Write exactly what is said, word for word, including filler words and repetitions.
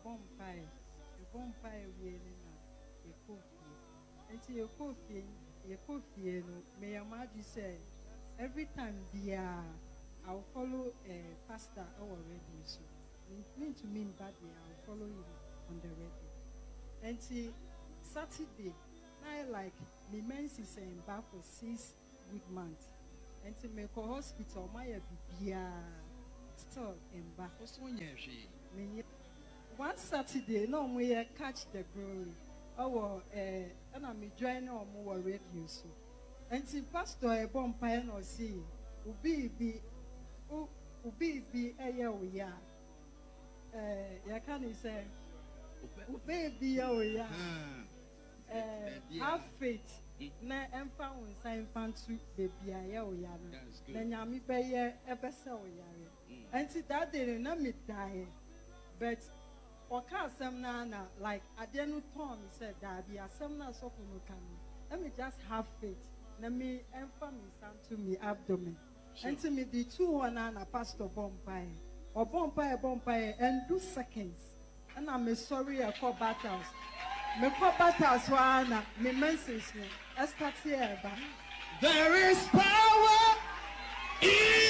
bonfire, a bonfire wearing a coffee. And see your coffee, your coffee, may your mother say, every time they are, I'll follow a pastor our radio. So, mean to mean badly, I'll follow him on the radio. And see, Saturday, I like me menses saying back for six good months. And to make a hospital, my baby still in back. One Saturday, no we catch the glory. Oh, eh, and I'm joining on more radio. So, and see, Pastor, a bomb pine or see, Ubi be, Ubi be a year we are. Eh, ya can say, Ubi be a we are. Have faith. Na emfa wonsa emfa ntu bebia ye oyare na nyame beye ebese oyare anti that day na me die but oka asem na na like ade no turn me said that be asem na so no kan let me just have faith na me emfa me santo me abdomen anti me the two one na pastor bompai or bompai bompai and do seconds and I'm sorry I call battles. Me battles one me mentions me. I start here. There is power in